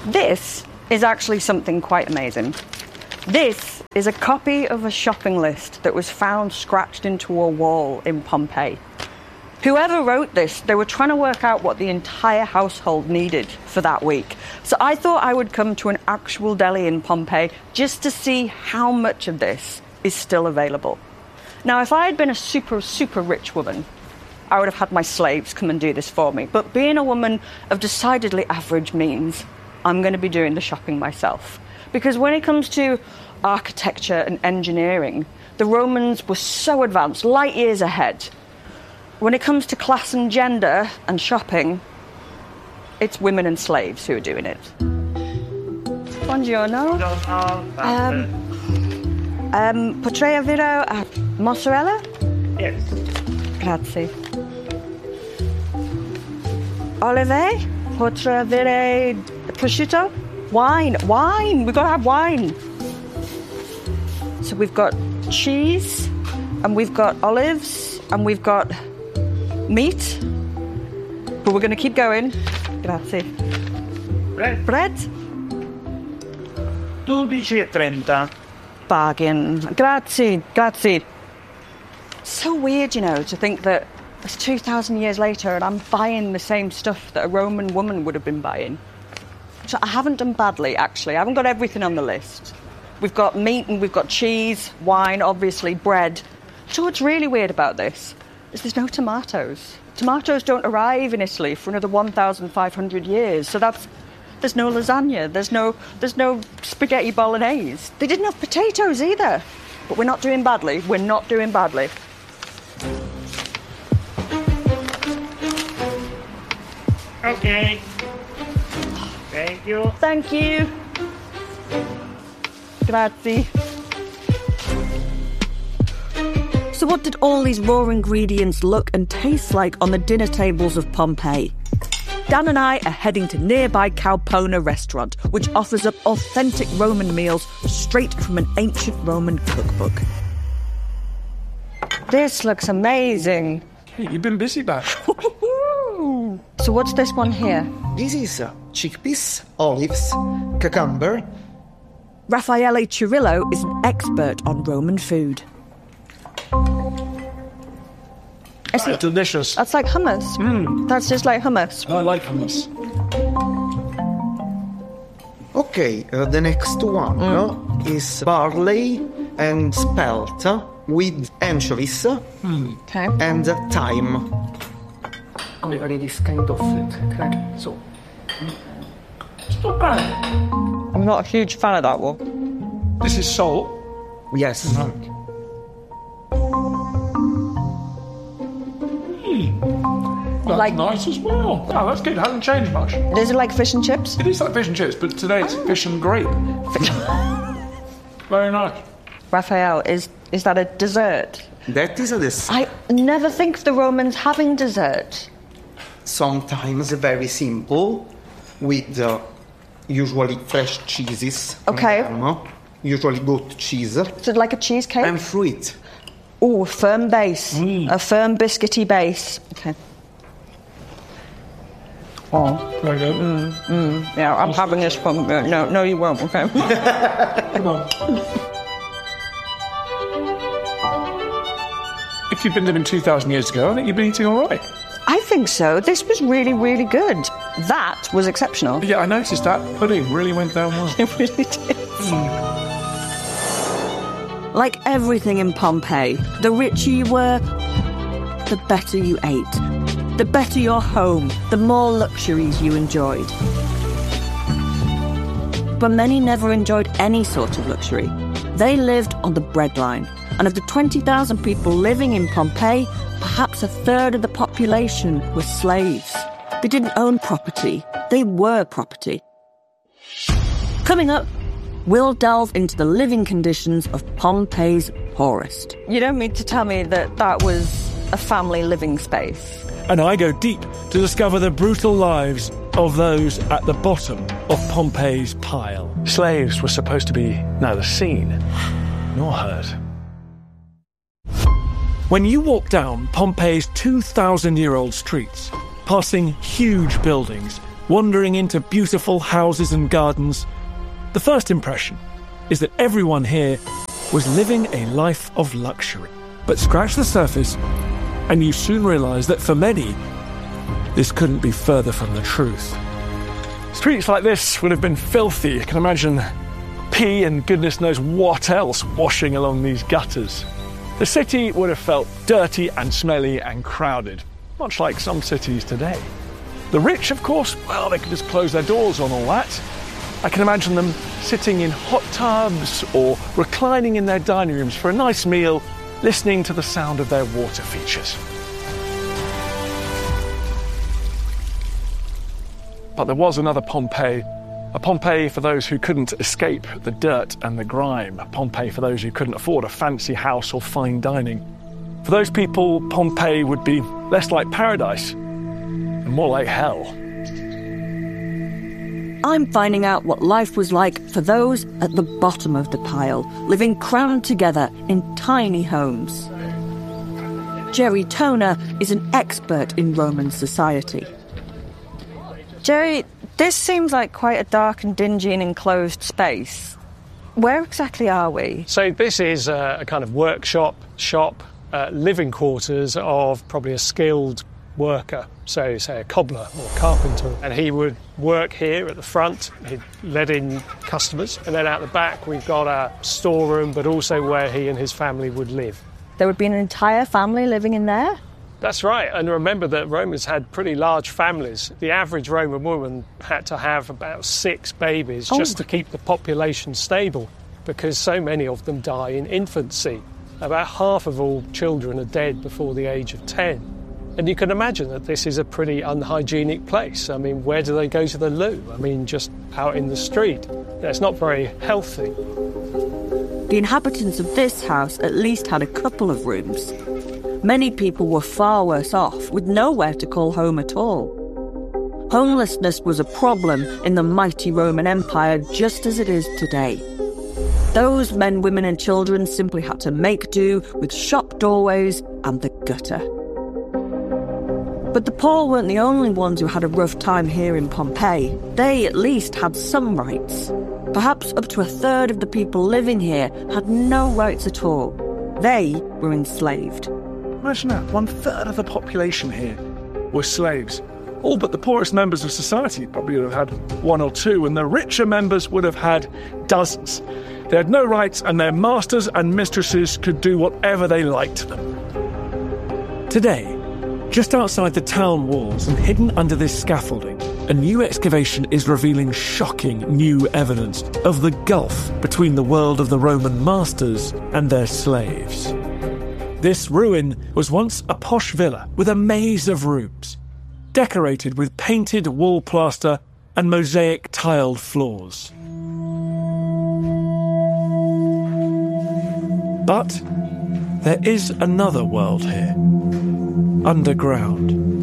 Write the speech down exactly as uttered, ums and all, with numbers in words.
This is actually something quite amazing. This is a copy of a shopping list that was found scratched into a wall in Pompeii. Whoever wrote this, they were trying to work out what the entire household needed for that week. So I thought I would come to an actual deli in Pompeii just to see how much of this is still available. Now, if I had been a super, super rich woman, I would have had my slaves come and do this for me. But being a woman of decidedly average means, I'm going to be doing the shopping myself. Because when it comes to architecture and engineering, the Romans were so advanced, light years ahead. When it comes to class and gender and shopping, it's women and slaves who are doing it. Buongiorno. Um, um, potrei avere a mozzarella? Yes. Grazie. Olive? Potrei avere prosciutto? Wine. Wine. We've got to have wine. So we've got cheese, and we've got olives, and we've got meat, but we're going to keep going. Grazie. Bread. Bread? twelve e trenta. Bargain. Grazie, grazie. So weird, you know, to think that it's two thousand years later and I'm buying the same stuff that a Roman woman would have been buying. So I haven't done badly, actually. I haven't got everything on the list. We've got meat and we've got cheese, wine, obviously, bread. So what's really weird about this is there's no tomatoes. Tomatoes don't arrive in Italy for another one thousand five hundred years. So that's, there's no lasagna, there's no, there's no spaghetti bolognese. They didn't have potatoes either. But we're not doing badly. We're not doing badly. Okay. Thank you. Thank you. Grazie. So what did all these raw ingredients look and taste like on the dinner tables of Pompeii? Dan and I are heading to nearby Calpona restaurant, which offers up authentic Roman meals straight from an ancient Roman cookbook. This looks amazing. Hey, you've been busy, Beth. So what's this one here? This is uh, chickpeas, olives, cucumber. Raffaele Cirillo is an expert on Roman food. It's It's delicious. That's like hummus. Mm. That's just like hummus. I like hummus. Okay, uh, the next one Mm. no, is barley and spelt uh, with anchovies Mm. Okay. and uh, thyme. I already this kind of food. Okay. So, it's not bad. I'm not a huge fan of that one. This is salt. Yes. Mm. That's Like- nice as well. Oh, that's good. It hasn't changed much. Is it like fish and chips? It is like fish and chips, but today it's fish and grape. Very nice. Raphael, is is that a dessert? That is a des- I never think of the Romans having dessert. sometimes very simple, with uh, usually fresh cheeses. from Okay. them, usually goat cheese Is it like a cheesecake? and fruit. Oh, a firm base. Mm. A firm biscuity base. Okay. Oh, Very good. yeah, I'm having this one. No, no, you won't, okay? Come on. If you've been living two thousand years ago, I think you've been eating all right. I think so. This was really, really good. That was exceptional. Yeah, I noticed that pudding really went down well. It really did. Like everything in Pompeii, the richer you were, the better you ate. The better your home, the more luxuries you enjoyed. But many never enjoyed any sort of luxury. They lived on the breadline. And of the twenty thousand people living in Pompeii, perhaps a third of the population were slaves. They didn't own property. They were property. Coming up, we'll delve into the living conditions of Pompeii's poorest. You don't mean to tell me that that was a family living space? And I go deep to discover the brutal lives of those at the bottom of Pompeii's pile. Slaves were supposed to be neither seen nor heard. When you walk down Pompeii's two thousand year old streets, passing huge buildings, wandering into beautiful houses and gardens, the first impression is that everyone here was living a life of luxury. But scratch the surface, and you soon realise that for many, this couldn't be further from the truth. Streets like this would have been filthy. You can imagine pee and goodness knows what else washing along these gutters. The city would have felt dirty and smelly and crowded, much like some cities today. The rich, of course, well, they could just close their doors on all that. I can imagine them sitting in hot tubs or reclining in their dining rooms for a nice meal, listening to the sound of their water features. But there was another Pompeii, a Pompeii for those who couldn't escape the dirt and the grime, a Pompeii for those who couldn't afford a fancy house or fine dining. For those people, Pompeii would be less like paradise and more like hell. I'm finding out what life was like for those at the bottom of the pile, living crammed together in tiny homes. Jerry Toner is an expert in Roman society. Jerry, this seems like quite a dark and dingy and enclosed space. Where exactly are we? So this is a, a kind of workshop, shop, uh, living quarters of probably a skilled worker. So, say, a cobbler or carpenter. And he would work here at the front. He'd let in customers. And then out the back, we've got a storeroom, but also where he and his family would live. There would be an entire family living in there? That's right. And remember that Romans had pretty large families. The average Roman woman had to have about six babies oh. just to keep the population stable, because so many of them die in infancy. About half of all children are dead before the age of ten. And you can imagine that this is a pretty unhygienic place. I mean, where do they go to the loo? I mean, just out in the street. It's not very healthy. The inhabitants of this house at least had a couple of rooms. Many people were far worse off, with nowhere to call home at all. Homelessness was a problem in the mighty Roman Empire, just as it is today. Those men, women and children simply had to make do with shop doorways and the gutter. But the poor weren't the only ones who had a rough time here in Pompeii. They at least had some rights. Perhaps up to a third of the people living here had no rights at all. They were enslaved. Imagine that, one third of the population here were slaves. All but the poorest members of society probably would have had one or two, and the richer members would have had dozens. They had no rights, and their masters and mistresses could do whatever they liked to them. Today, just outside the town walls and hidden under this scaffolding, a new excavation is revealing shocking new evidence of the gulf between the world of the Roman masters and their slaves. This ruin was once a posh villa with a maze of rooms, decorated with painted wall plaster and mosaic tiled floors. But there is another world here, underground.